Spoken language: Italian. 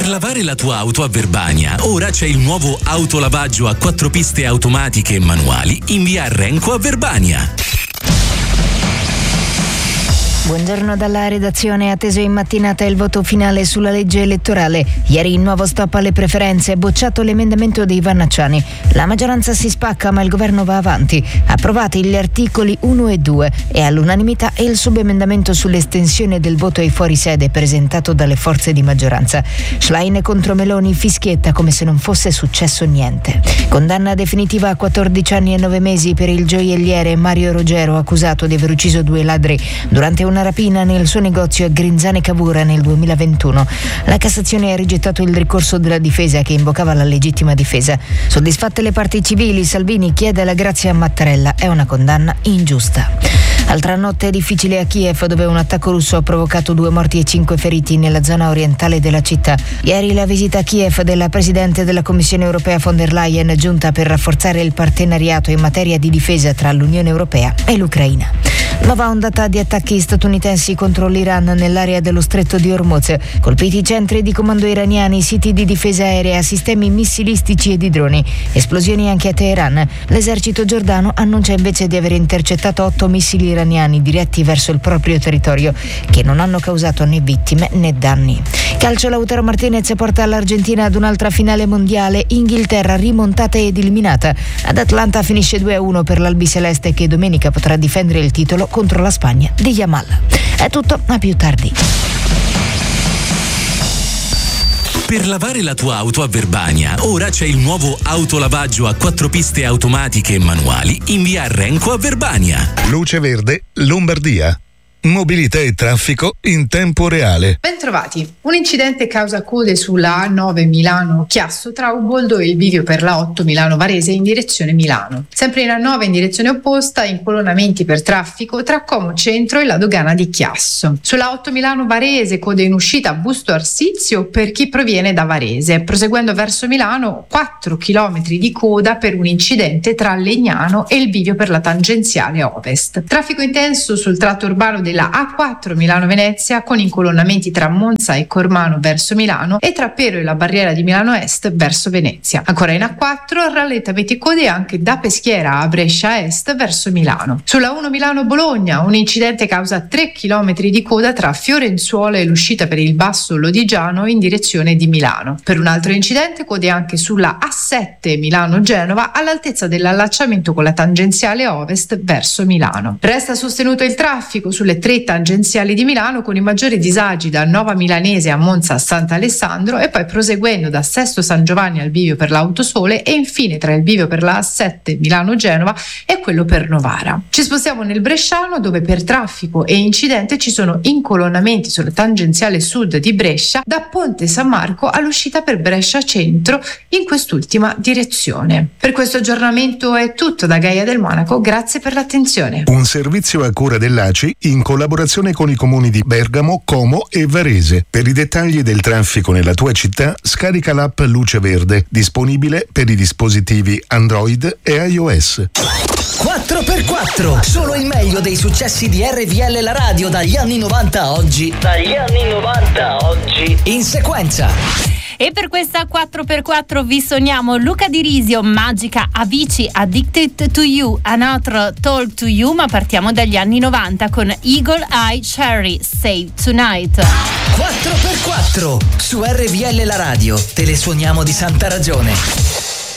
Per lavare la tua auto a Verbania, ora c'è il nuovo autolavaggio a 4 piste automatiche e manuali in via Renco a Verbania. Buongiorno dalla redazione. Atteso in mattinata il voto finale sulla legge elettorale. Ieri il nuovo stop alle preferenze, bocciato l'emendamento dei Vannacciani. La maggioranza si spacca ma il governo va avanti. Approvati gli articoli 1 e 2 e all'unanimità il subemendamento sull'estensione del voto ai fuorisede presentato dalle forze di maggioranza. Schlein contro Meloni fischietta come se non fosse successo niente. Condanna definitiva a 14 anni e 9 mesi per il gioielliere Mario Rogero, accusato di aver ucciso 2 ladri durante una rapina nel suo negozio a Grinzane Cavour nel 2021. La Cassazione ha rigettato il ricorso della difesa che invocava la legittima difesa. Soddisfatte le parti civili, Salvini chiede la grazia a Mattarella. È una condanna ingiusta. Altra notte difficile a Kiev, dove un attacco russo ha provocato 2 morti e 5 feriti nella zona orientale della città. Ieri la visita a Kiev della Presidente della Commissione europea von der Leyen, giunta per rafforzare il partenariato in materia di difesa tra l'Unione Europea e l'Ucraina. Nuova ondata di attacchi statunitensi contro l'Iran nell'area dello stretto di Hormuz. Colpiti centri di comando iraniani, siti di difesa aerea, sistemi missilistici e di droni. Esplosioni anche a Teheran. L'esercito giordano annuncia invece di aver intercettato 8 missili iraniani diretti verso il proprio territorio, che non hanno causato né vittime né danni. Calcio, Lautaro Martinez porta l'Argentina ad un'altra finale mondiale. Inghilterra rimontata ed eliminata. Ad Atlanta finisce 2-1 per l'albiceleste, che domenica potrà difendere il titolo contro la Spagna di Yamal. È tutto, a più tardi. Per lavare la tua auto a Verbania, ora c'è il nuovo autolavaggio a 4 piste automatiche e manuali in via Renco a Verbania. Luce Verde, Lombardia. Mobilità e traffico in tempo reale. Bentrovati. Un incidente causa code sulla A9 Milano-Chiasso tra Uboldo e il bivio per la 8 Milano-Varese in direzione Milano. Sempre in A9 in direzione opposta, incolonnamenti per traffico tra Como Centro e la dogana di Chiasso. Sulla 8 Milano-Varese, code in uscita a Busto Arsizio per chi proviene da Varese. Proseguendo verso Milano, 4 km di coda per un incidente tra Legnano e il bivio per la tangenziale ovest. Traffico intenso sul tratto urbano della A4 Milano-Venezia, con incolonnamenti tra Monza e Cormano verso Milano e tra Pero e la barriera di Milano Est verso Venezia. Ancora in A4 rallentamenti e code anche da Peschiera a Brescia Est verso Milano. Sulla 1 Milano-Bologna un incidente causa 3 km di coda tra Fiorenzuola e l'uscita per il Basso Lodigiano in direzione di Milano. Per un altro incidente code anche sulla A7 Milano-Genova all'altezza dell'allacciamento con la tangenziale ovest verso Milano. Resta sostenuto il traffico sulle 3 tangenziali di Milano, con i maggiori disagi da Nova Milanese a Monza a Sant'Alessandro e poi proseguendo da Sesto San Giovanni al bivio per l'Autosole e infine tra il bivio per la A7 Milano-Genova e quello per Novara. Ci spostiamo nel Bresciano, dove per traffico e incidente ci sono incolonnamenti sulla tangenziale sud di Brescia da Ponte San Marco all'uscita per Brescia Centro in quest'ultima direzione. Per questo aggiornamento è tutto da Gaia del Monaco, grazie per l'attenzione. Un servizio a cura dell'ACI in collaborazione con i comuni di Bergamo, Como e Varese. Per i dettagli del traffico nella tua città, scarica l'app Luce Verde, disponibile per i dispositivi Android e iOS. 4x4, solo il meglio dei successi di RVL la radio dagli anni 90 a oggi. In sequenza. E per questa 4x4 vi sogniamo Luca Di Risio, Magica, Avicii, Addicted to You, un altro Talk to You, ma partiamo dagli anni 90 con Eagle Eye Cherry, Save Tonight. 4x4 su RVL la radio, te le suoniamo di santa ragione.